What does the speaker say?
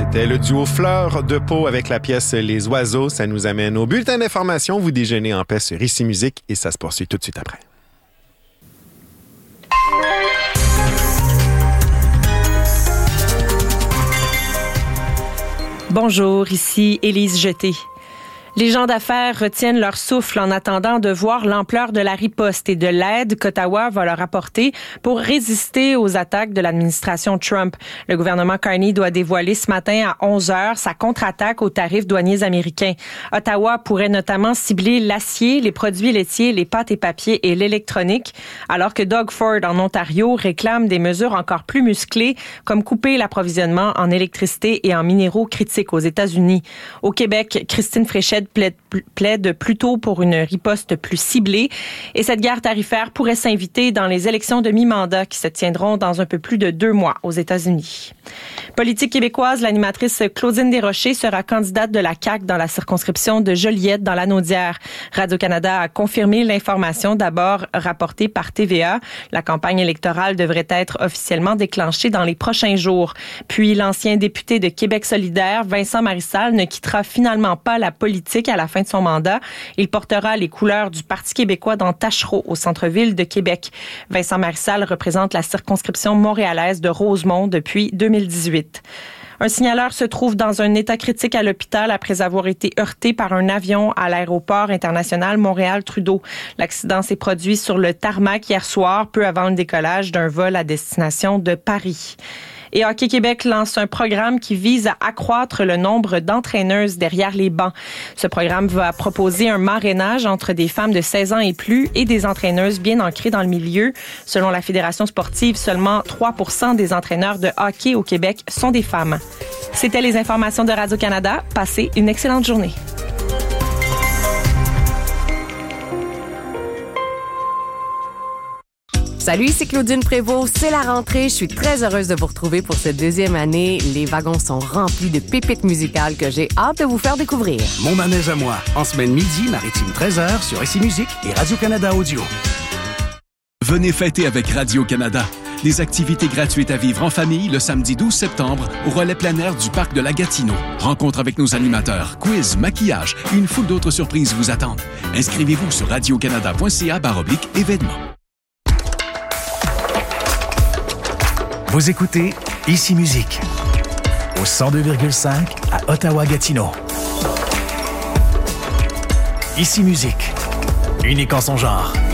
C'était le duo Fleur de Pau avec la pièce Les Oiseaux. Ça nous amène au bulletin d'information. Vous déjeunez en paix sur Ici Musique et ça se poursuit tout de suite après. Bonjour, ici Élise Jeté. Les gens d'affaires retiennent leur souffle en attendant de voir l'ampleur de la riposte et de l'aide qu'Ottawa va leur apporter pour résister aux attaques de l'administration Trump. Le gouvernement Carney doit dévoiler ce matin à 11h sa contre-attaque aux tarifs douaniers américains. Ottawa pourrait notamment cibler l'acier, les produits laitiers, les pâtes et papiers et l'électronique, alors que Doug Ford en Ontario réclame des mesures encore plus musclées, comme couper l'approvisionnement en électricité et en minéraux critiques aux États-Unis. Au Québec, Christine Fréchette plaide plutôt pour une riposte plus ciblée et cette guerre tarifaire pourrait s'inviter dans les élections de mi-mandat qui se tiendront dans un peu plus de 2 mois aux États-Unis. Politique québécoise, l'animatrice Claudine Desrochers sera candidate de la CAQ dans la circonscription de Joliette dans l'Anaudière. Radio-Canada a confirmé l'information d'abord rapportée par TVA. La campagne électorale devrait être officiellement déclenchée dans les prochains jours. Puis l'ancien député de Québec solidaire, Vincent Marissal, ne quittera finalement pas la politique à la fin de son mandat. Il portera les couleurs du Parti québécois dans Tachereau, au centre-ville de Québec. Vincent Marissal représente la circonscription montréalaise de Rosemont depuis 2018. Un signaleur se trouve dans un état critique à l'hôpital après avoir été heurté par un avion à l'aéroport international Montréal-Trudeau. L'accident s'est produit sur le tarmac hier soir, peu avant le décollage d'un vol à destination de Paris. Et Hockey Québec lance un programme qui vise à accroître le nombre d'entraîneuses derrière les bancs. Ce programme va proposer un marrainage entre des femmes de 16 ans et plus et des entraîneuses bien ancrées dans le milieu. Selon la Fédération sportive, seulement 3% des entraîneurs de hockey au Québec sont des femmes. C'était les informations de Radio-Canada. Passez une excellente journée. Salut, c'est Claudine Prévost. C'est la rentrée. Je suis très heureuse de vous retrouver pour cette 2e année. Les wagons sont remplis de pépites musicales que j'ai hâte de vous faire découvrir. Mon manège à moi, en semaine midi, maritime 13h sur Ici Musique et Radio-Canada Audio. Venez fêter avec Radio-Canada. Des activités gratuites à vivre en famille le samedi 12 septembre au relais plein air du parc de la Gatineau. Rencontre avec nos animateurs, quiz, maquillage et une foule d'autres surprises vous attendent. Inscrivez-vous sur radiocanada.ca/événements. Vous écoutez Ici Musique au 102,5 à Ottawa-Gatineau. Ici Musique, unique en son genre.